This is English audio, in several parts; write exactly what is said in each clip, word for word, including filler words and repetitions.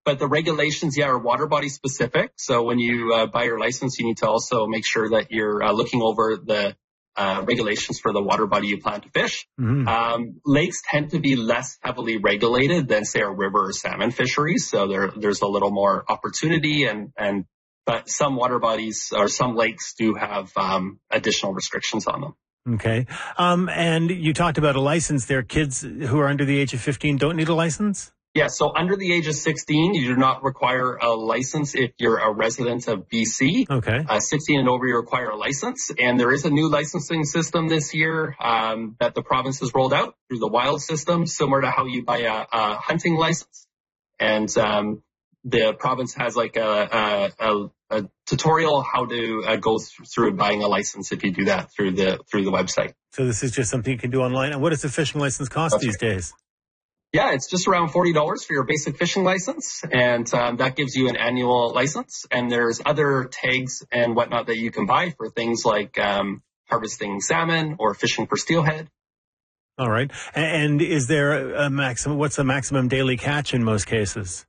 but the regulations, yeah, are water body specific. So when you uh, buy your license, you need to also make sure that you're uh, looking over the uh, regulations for the water body you plan to fish. Mm-hmm. Um, lakes tend to be less heavily regulated than, say, a river or salmon fisheries. So there, there's a little more opportunity, and, and but some water bodies or some lakes do have um, additional restrictions on them. Okay. Um, and you talked about a license there. Kids who are under the age of fifteen don't need a license? Yeah, so under the age of sixteen, you do not require a license if you're a resident of B C. Okay. Uh, sixteen and over, you require a license. And there is a new licensing system this year um, that the province has rolled out through the WILD system, similar to how you buy a, a hunting license. And um, the province has like a, a, a, a tutorial how to uh, go th- through buying a license if you do that through the through the website. So this is just something you can do online. And what does a fishing license cost That's these right. days? Yeah, it's just around forty dollars for your basic fishing license, and um, that gives you an annual license. And there's other tags and whatnot that you can buy for things like um, harvesting salmon or fishing for steelhead. All right. And is there a maximum, what's the maximum daily catch in most cases?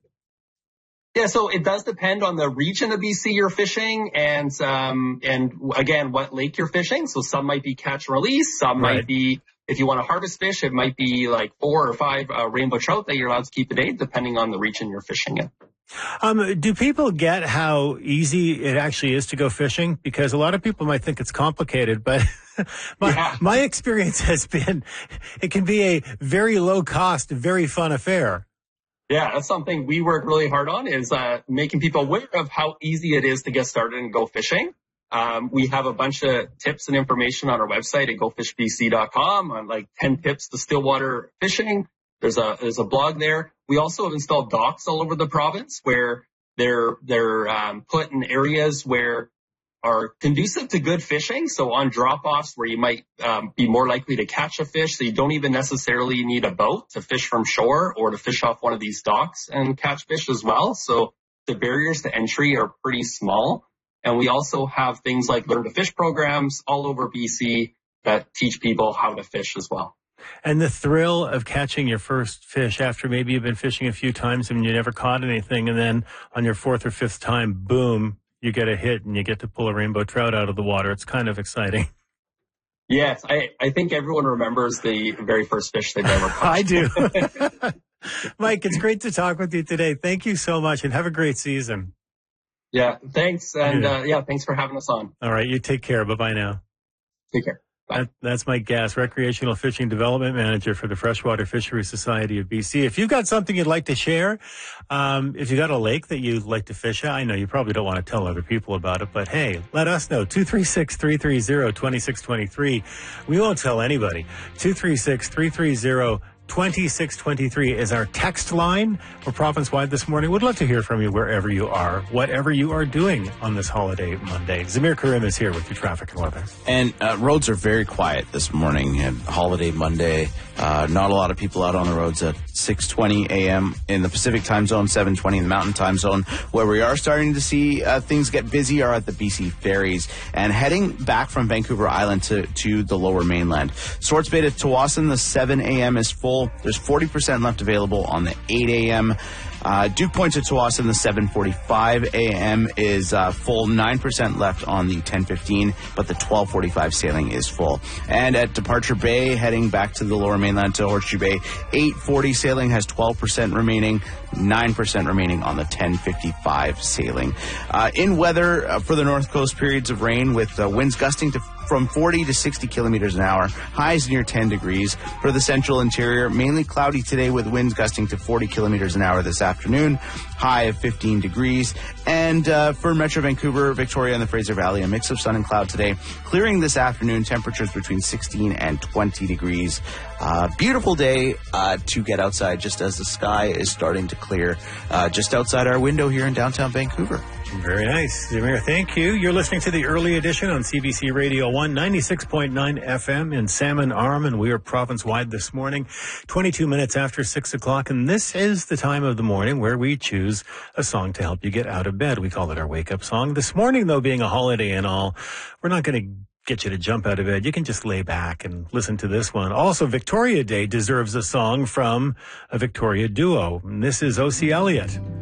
Yeah, so it does depend on the region of B C you're fishing, and um, and again, what lake you're fishing. So some might be catch and release, some Right. might be, if you want to harvest fish, it might be like four or five uh, rainbow trout that you're allowed to keep a day, depending on the region you're fishing in. Um, do people get how easy it actually is to go fishing? Because a lot of people might think it's complicated, but my, Yeah. my experience has been it can be a very low cost, very fun affair. Yeah, that's something we work really hard on, is uh, making people aware of how easy it is to get started and go fishing. Um, we have a bunch of tips and information on our website at go fish b c dot com on like ten tips to stillwater fishing. There's a there's a blog there. We also have installed docks all over the province where they're they're um, put in areas where are conducive to good fishing. So on drop-offs where you might um, be more likely to catch a fish, so you don't even necessarily need a boat to fish from shore or to fish off one of these docks and catch fish as well. So the barriers to entry are pretty small. And we also have things like Learn to Fish programs all over B C that teach people how to fish as well. And the thrill of catching your first fish after maybe you've been fishing a few times and you never caught anything, and then on your fourth or fifth time, boom, you get a hit and you get to pull a rainbow trout out of the water. It's kind of exciting. Yes, I, I think everyone remembers the very first fish they've ever caught. I do. Mike, it's great to talk with you today. Thank you so much, and have a great season. Yeah, thanks. And Yeah. uh, yeah, thanks for having us on. All right, you take care. Bye-bye now. Take care. Bye. That, that's Mike Gass, Recreational Fishing Development Manager for the Freshwater Fisheries Society of B C. If you've got something you'd like to share, um, if you've got a lake that you'd like to fish at, I know you probably don't want to tell other people about it, but hey, let us know. two three six, three three zero, two six two three. We won't tell anybody. two three six, three three zero, two six two three is our text line for province-wide this morning. We'd love to hear from you wherever you are, whatever you are doing on this holiday Monday. Zamir Karim is here with your traffic and weather. And uh, roads are very quiet this morning and holiday Monday. Uh, not a lot of people out on the roads at six twenty a.m. in the Pacific time zone, seven twenty in the Mountain time zone. Where we are starting to see uh, things get busy are at the B C ferries and heading back from Vancouver Island to, to the lower mainland. Swartz Bay to Tawasin, the seven a.m. is full. There's forty percent left available on the eight a.m. Uh, Duke Point to Tawasin, the seven forty-five a.m. is uh, full, nine percent left on the ten fifteen, but the twelve forty-five sailing is full. And at Departure Bay, heading back to the lower mainland to Horseshoe Bay, eight forty sailing has twelve percent remaining, nine percent remaining on the ten fifty-five sailing. Uh, in weather uh, for the North Coast, periods of rain with uh, winds gusting to from forty to sixty kilometers an hour, highs near ten degrees. For the central interior, mainly cloudy today with winds gusting to forty kilometers an hour this afternoon, high of fifteen degrees. And uh, for Metro Vancouver, Victoria, and the Fraser Valley, a mix of sun and cloud today. Clearing this afternoon, temperatures between sixteen and twenty degrees. Uh, beautiful day uh, to get outside just as the sky is starting to clear uh, just outside our window here in downtown Vancouver. Very nice. Zamir, thank you. You're listening to the early edition on C B C Radio one, ninety-six point nine F M in Salmon Arm, and we are province-wide this morning, twenty-two minutes after six o'clock, and this is the time of the morning where we choose a song to help you get out of bed. We call it our wake-up song. This morning, though, being a holiday and all, we're not going to get you to jump out of bed. You can just lay back and listen to this one. Also, Victoria Day deserves a song from a Victoria duo, and this is O C Elliott.